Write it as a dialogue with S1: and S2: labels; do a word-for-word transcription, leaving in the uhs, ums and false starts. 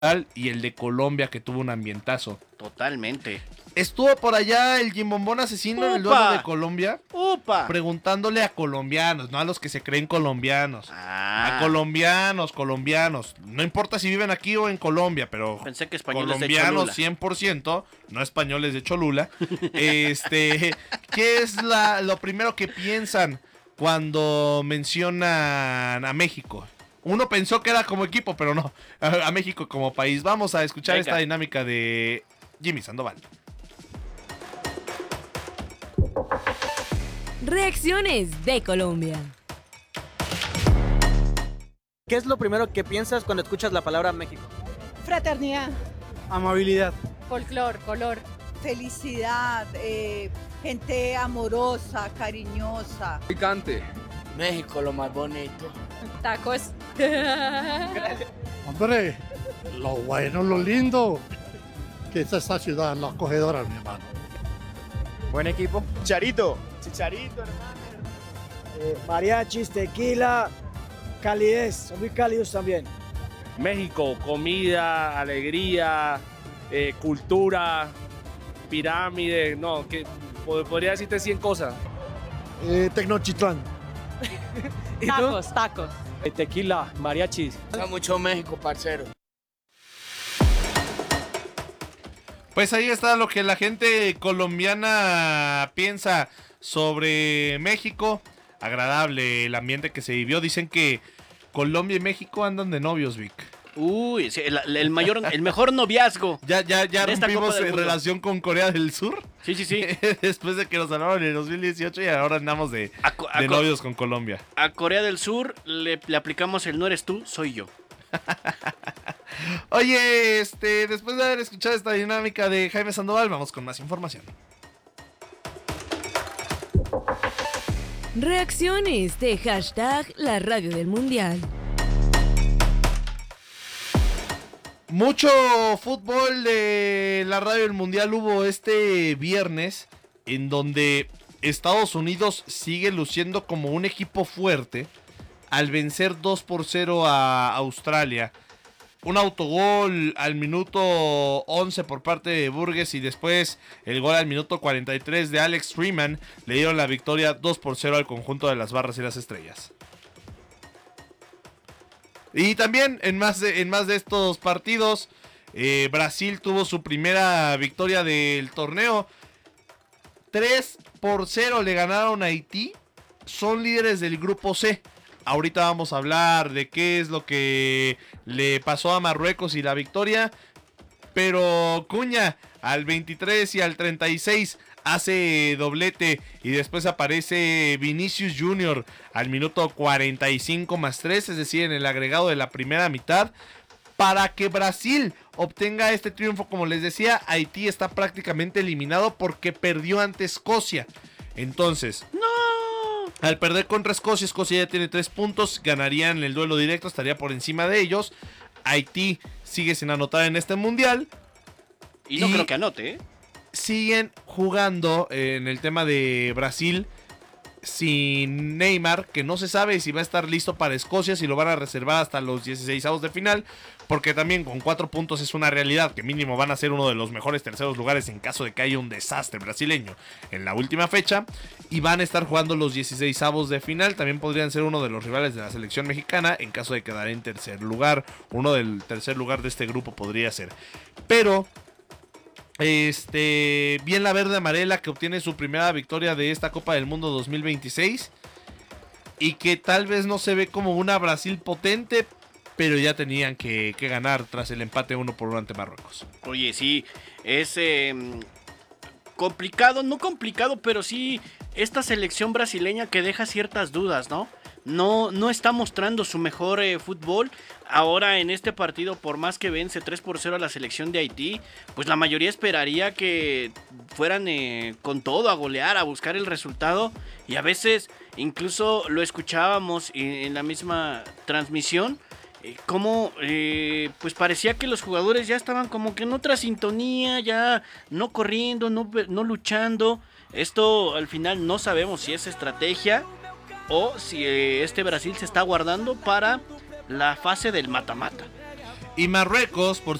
S1: y el de Colombia, que tuvo un ambientazo.
S2: Totalmente.
S1: Estuvo por allá el Jimbombón asesino en el duelo de Colombia.
S2: ¡Upa!
S1: Preguntándole a colombianos, no a los que se creen colombianos.
S2: Ah.
S1: A colombianos, colombianos. No importa si viven aquí o en Colombia, pero
S2: pensé que españoles
S1: colombianos
S2: de Cholula.
S1: cien por ciento, no españoles de Cholula. este, ¿qué es la, lo primero que piensan cuando mencionan a México? Uno pensó que era como equipo, pero no. A, a México como país. Vamos a escuchar
S2: Venga.
S1: esta dinámica de Jimmy Sandoval.
S3: Reacciones de Colombia.
S4: ¿Qué es lo primero que piensas cuando escuchas la palabra México?
S5: Fraternidad,
S4: Amabilidad.
S5: folclor, color, felicidad, eh, gente amorosa, cariñosa.
S6: Picante.
S7: México, lo más bonito.
S5: Tacos.
S8: Hombre, lo bueno, lo lindo, que es esta ciudad, la acogedora, mi hermano.
S4: Buen equipo.
S9: Chicharito. Chicharito, hermano.
S10: Eh, mariachis, tequila, calidez, son muy cálidos también.
S11: México, comida, alegría, eh, cultura, pirámide, no, que podría decirte cien cosas.
S8: Eh, Tecnochitlán.
S5: Tacos, tacos.
S10: Eh, tequila, mariachis.
S7: Está mucho México, parcero.
S1: Pues ahí está lo que la gente colombiana piensa sobre México. Agradable el ambiente que se vivió. Dicen que Colombia y México andan de novios, Vic.
S2: Uy, sí, el, el mayor, el mejor noviazgo.
S1: Ya, ya, ya
S2: de esta
S1: rompimos
S2: Copa del
S1: en
S2: Mundo.
S1: relación con Corea del Sur.
S2: Sí, sí, sí.
S1: Después de que nos hablaron en el dos mil dieciocho y ahora andamos de,
S2: A, co- a
S1: de
S2: co-
S1: novios con Colombia.
S2: a Corea del Sur le, le aplicamos el no eres tú, soy yo.
S1: Oye, este, después de haber escuchado esta dinámica de Jaime Sandoval, vamos con más información.
S3: Reacciones de hashtag La Radio del Mundial.
S1: Mucho fútbol de la Radio del Mundial hubo este viernes, en donde Estados Unidos sigue luciendo como un equipo fuerte al vencer dos por cero a Australia. Un autogol al minuto once por parte de Burgess y después el gol al minuto cuarenta y tres de Alex Freeman le dieron la victoria dos por cero al conjunto de las Barras y las Estrellas. Y también en más de, en más de estos partidos, eh, Brasil tuvo su primera victoria del torneo. tres por cero le ganaron a Haití. Son líderes del grupo C. Ahorita vamos a hablar de qué es lo que le pasó a Marruecos y la victoria. Pero Cuña al veintitrés y al treinta y seis hace doblete y después aparece Vinicius Junior al minuto cuarenta y cinco más tres, es decir, en el agregado de la primera mitad, para que Brasil obtenga este triunfo. Como les decía, Haití está prácticamente eliminado porque perdió ante Escocia. Entonces,
S2: ¡No!
S1: Al perder contra Escocia, Escocia ya tiene tres puntos, ganarían el duelo directo, estaría por encima de ellos. Haití sigue sin anotar en este mundial.
S2: Y no
S1: Y-
S2: creo que anote, ¿eh?
S1: Siguen jugando eh, en el tema de Brasil sin Neymar, que no se sabe si va a estar listo para Escocia, si lo van a reservar hasta los dieciseisavos de final, porque también con cuatro puntos es una realidad que mínimo van a ser uno de los mejores terceros lugares en caso de que haya un desastre brasileño en la última fecha, y van a estar jugando los dieciseisavos de final. También podrían ser uno de los rivales de la selección mexicana en caso de quedar en tercer lugar. Uno del tercer lugar de este grupo podría ser, pero Este, bien la verde amarela, que obtiene su primera victoria de esta Copa del Mundo dos mil veintiséis y que tal vez no se ve como una Brasil potente, pero ya tenían que, que ganar tras el empate uno por uno ante Marruecos.
S2: Oye, sí, es eh, complicado, no complicado, pero sí esta selección brasileña que deja ciertas dudas, ¿no? No, no está mostrando su mejor eh, fútbol. Ahora en este partido, por más que vence tres por cero a la selección de Haití, pues la mayoría esperaría que fueran eh, con todo a golear, a buscar el resultado. Y a veces incluso lo escuchábamos en, en la misma transmisión, eh, como eh, pues parecía que los jugadores ya estaban como que en otra sintonía, ya no corriendo, no, no luchando. Esto al final no sabemos si es estrategia o si eh, este Brasil se está guardando para la fase del mata-mata.
S1: Y Marruecos, por